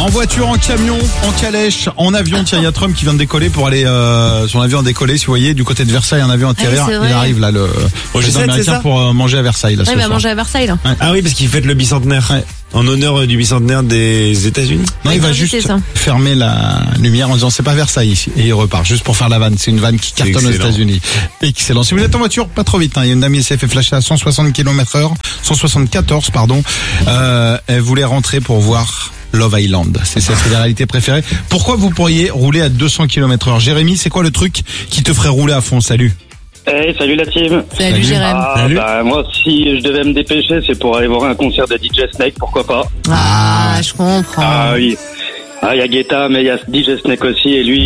En voiture, en camion, en calèche, en avion. Tiens, il y a Trump qui vient de décoller pour aller, son avion a décollé, si vous voyez, du côté de Versailles, un avion atterrir. c'est vrai. Il arrive là, le président américain pour manger à Versailles. Là, Il va manger à Versailles là. Ah oui, parce qu'il fête le bicentenaire. Ouais. En honneur du bicentenaire des États-Unis. Non, il va juste fermer la lumière en disant c'est pas Versailles ici. Et il repart juste pour faire la vanne. C'est une vanne qui cartonne aux États-Unis. Excellent. Si vous êtes en voiture, pas trop vite. Il y a une dame qui s'est fait flasher à 160 km/h, 174 pardon. Elle voulait rentrer pour voir Love Island. C'est sa réalité préférée. Pourquoi vous pourriez rouler à 200 km/h? Jérémy, c'est quoi le truc qui te ferait rouler à fond? Salut. Hey, salut la team. Salut Jérémy. Salut. Moi, si je devais me dépêcher, c'est pour aller voir un concert de DJ Snake, pourquoi pas. Ah, je comprends. Ah oui. Ah, il y a Guetta, mais il y a DJ Snake aussi, et lui,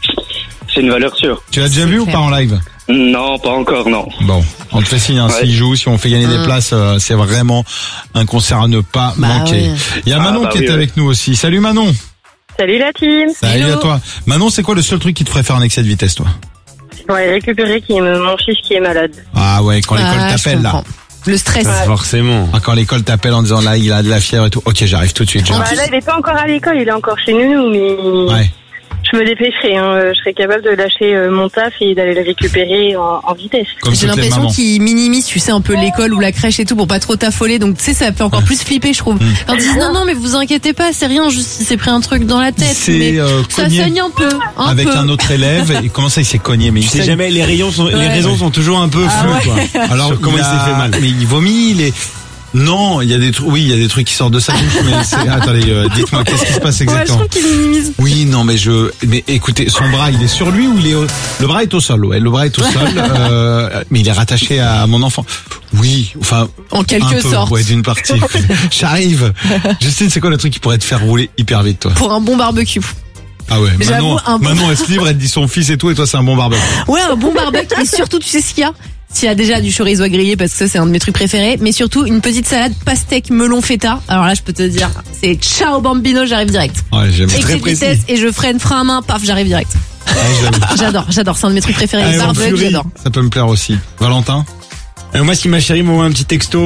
c'est une valeur sûre. Tu l'as déjà vu ou pas en live? Non, pas encore, non. Bon, on te fait signe, hein, s'il joue, si on fait gagner des places, c'est vraiment un concert à ne pas manquer. Oui. Il y a Manon qui est avec nous aussi. Salut Manon. Salut la team. Salut à toi. Manon, c'est quoi le seul truc qui te ferait faire un excès de vitesse, toi? Pour aller récupérer mon fils qui est malade. Ah ouais, quand l'école t'appelle là. Le stress. Forcément. Ah, quand l'école t'appelle en disant là, il a de la fièvre et tout. Ok, j'arrive tout de suite. Là, il est pas encore à l'école, il est encore chez nous, mais Ouais. je me dépêcherai. Je serais capable de lâcher mon taf et d'aller le récupérer en vitesse. Comme J'ai toutes les l'impression mamans. qu'ils minimisent, tu sais, un peu l'école ou la crèche et tout pour pas trop t'affoler. Donc, tu sais, ça fait encore plus flipper, je trouve. Quand ils disent non, mais vous inquiétez pas, c'est rien, juste il s'est pris un truc dans la tête. C'est, Mais ça cogné saigne un peu. Avec un autre élève. Et comment ça, il s'est cogné? Mais Tu il sais saigne. jamais, les raisons sont toujours un peu floues, quoi. Alors, Sur comment il s'est fait mal. Mais il vomit, il est... Non, il y a des trucs, oui, il y a des trucs qui sortent de sa bouche, mais c'est, attendez, dites-moi, qu'est-ce qui se passe Ouais, je exactement? trouve qu'ils minimisent. Oui, non, mais mais écoutez, son bras, il est sur lui ou le bras est au sol, ouais, le bras est au sol, mais il est rattaché à mon enfant. Oui, enfin. En quelque un peu, sorte. Ouais, d'une partie. J'arrive. Justine, c'est quoi le truc qui pourrait te faire rouler hyper vite, toi? Pour un bon barbecue. Ah ouais, J'avoue, Manon, elle se livre, elle te dit son fils et tout, et toi, c'est un bon barbecue. Ouais, un bon barbecue. Et surtout, tu sais ce qu'il y a? S'il y a déjà du chorizo à griller, parce que ça, c'est un de mes trucs préférés, mais surtout une petite salade pastèque melon feta. Alors là, je peux te dire, c'est ciao bambino, j'arrive direct. Ouais, j'aime bien. Excès de vitesse et je freine frein à main, paf, j'arrive direct. Ouais, J'adore, c'est un de mes trucs préférés. Allez, Les en barbecues, furie, j'adore. ça peut me plaire aussi. Valentin? Moi, si ma chérie m'envoie un petit texto,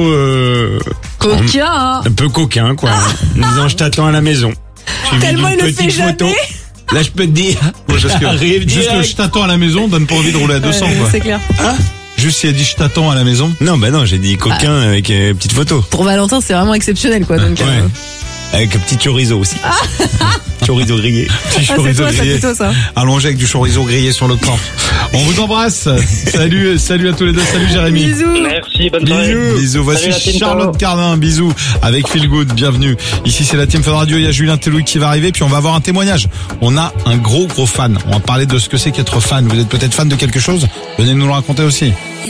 Coca. un peu coquin, quoi. En disant, je t'attends à la maison. Tellement il le fait Photo. jamais. Là, je peux te dire. J'arrive Juste direct. le je t'attends à la maison donne pas envie de rouler à 200, quoi. C'est clair. Juste si elle dit je t'attends à la maison. Non, bah non, j'ai dit coquin avec petite photo. Pour Valentin, c'est vraiment exceptionnel, quoi. Donc, Ouais. Avec un petit chorizo aussi. Chorizo grillé. Petit c'est chorizo toi, ça, grillé. plutôt ça. Allongé avec du chorizo grillé sur le corps. On vous embrasse. Salut à tous les deux. Salut Jérémy. Bisous. Merci, bonne soirée. Bisous. Voici Salut la team, Charlotte ciao. Cardin. Bisous. Avec Feel Good. Bienvenue. Ici, c'est la Team Fun Radio. Il y a Julien Telouille qui va arriver. Puis on va avoir un témoignage. On a un gros fan. On va parler de ce que c'est qu'être fan. Vous êtes peut-être fan de quelque chose? Venez nous le raconter aussi.